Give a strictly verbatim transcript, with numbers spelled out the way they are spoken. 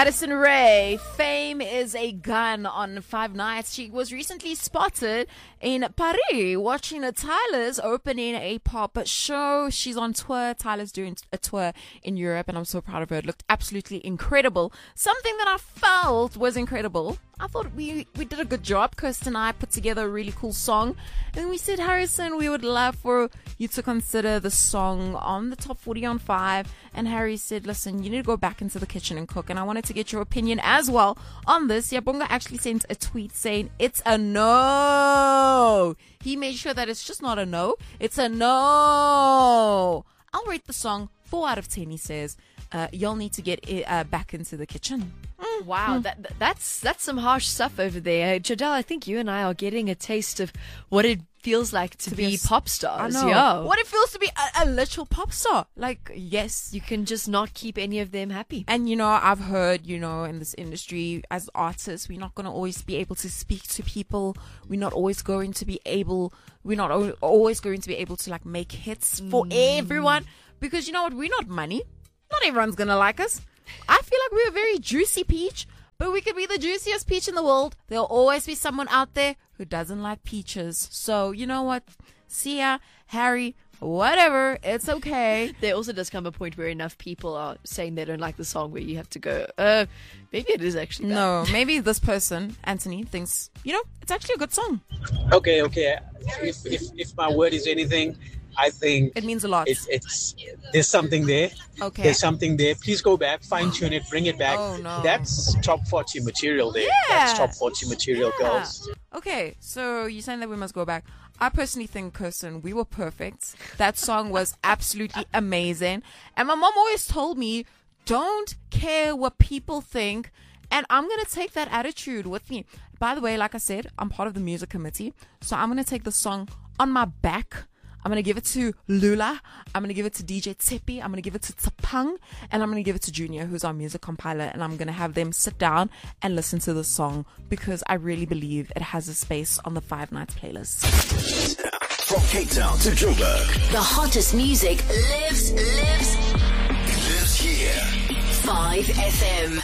Addison Rae, Fame is a Gun on Five Nights. She was recently spotted in Paris watching Tyler's opening a pop show. She's on tour. Tyler's doing a tour in Europe, and I'm so proud of her. It looked absolutely incredible. Something that I felt was incredible. I thought we, we did a good job. Kirsten and I put together a really cool song. And we said, Harrison, we would love for you to consider the song on the top forty on five. And Harry said, listen, you need to go back into the kitchen and cook. And I wanted to get your opinion as well on this. Yabonga actually sent a tweet saying, it's a no. He made sure that it's just not a no. It's a no. I'll rate the song four out of ten, he says. Uh, you'll need to get it, uh, back into the kitchen. Mm. Wow, mm. That, that's that's some harsh stuff over there. Jadelle, I think you and I are getting a taste of what it feels like to, to be, be a, pop stars. I know. Yeah. What it feels to be a, a literal pop star. Like, yes. You can just not keep any of them happy. And, you know, I've heard, you know, in this industry, as artists, we're not going to always be able to speak to people. We're not always going to be able, we're not o- always going to be able to, like, make hits for mm. everyone. Because, you know what, we're not money. Not everyone's going to like us. I feel like we're a very juicy peach, but we could be the juiciest peach in the world. There'll always be someone out there who doesn't like peaches. So, you know what? Sia, Harry, whatever. It's okay. There also does come a point where enough people are saying they don't like the song where you have to go, uh, maybe it is actually bad. No, maybe this person, Anthony, thinks, you know, it's actually a good song. Okay, okay. If, if, if my word is anything, I think it means a lot. It's, it's there's something there. Okay. There's something there. Please go back, fine tune it, bring it back. Oh, no. That's top forty material there. Yeah. That's top forty material, yeah. girls. Okay, so you're saying that we must go back. I personally think, Kirsten, we were perfect. That song was absolutely amazing. And my mom always told me, don't care what people think. And I'm going to take that attitude with me. By the way, like I said, I'm part of the music committee. So I'm going to take the song on my back. I'm going to give it to Lula. I'm going to give it to D J Tsepi. I'm going to give it to Tsapang. And I'm going to give it to Junior, who's our music compiler. And I'm going to have them sit down and listen to the song because I really believe it has a space on the Five Nights playlist. From Cape Town to Joburg, the hottest music lives, lives, lives here. five F M.